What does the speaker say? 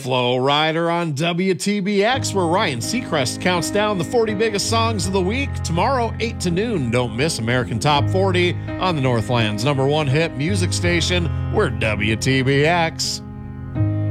Flow Rider on WTBX, where Ryan Seacrest counts down the 40 biggest songs of the week. Tomorrow, 8 to noon, don't miss American Top 40 on the Northland's #1 hit music station. We're WTBX.